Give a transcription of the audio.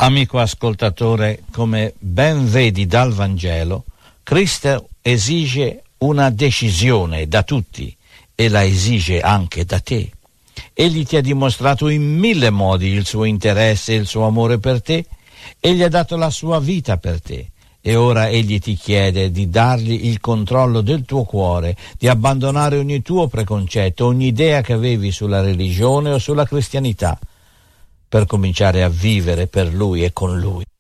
Amico ascoltatore, come ben vedi dal Vangelo, Cristo esige una decisione da tutti e la esige anche da te. Egli ti ha dimostrato in 1000 modi il suo interesse e il suo amore per te. Egli ha dato la sua vita per te e ora egli ti chiede di dargli il controllo del tuo cuore, di abbandonare ogni tuo preconcetto, ogni idea che avevi sulla religione o sulla cristianità, per cominciare a vivere per Lui e con Lui.